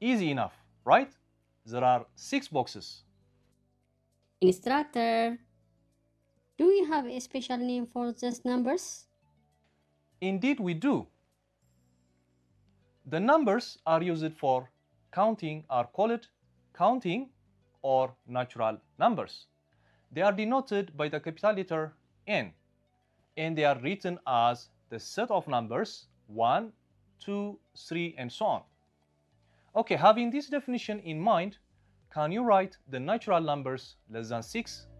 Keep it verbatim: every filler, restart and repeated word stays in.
Easy enough, right? There are six boxes. Instructor, do we have a special name for these numbers? Indeed, we do. The numbers are used for counting are called counting or natural numbers. They are denoted by the capital letter N, and they are written as the set of numbers one, two, three, and so on. Okay, having this definition in mind, can you write the natural numbers less than six?